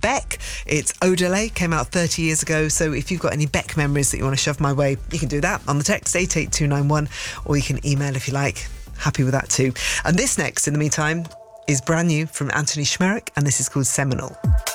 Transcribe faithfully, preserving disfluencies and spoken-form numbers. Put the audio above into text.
Beck. It's Odelay, came out thirty years ago. So if you've got any Beck memories that you want to shove my way, you can do that on the text eight eight two nine one, or you can email if you like. Happy with that too. And this next, in the meantime, is brand new from Anthony Schmerich, and this is called Seminole.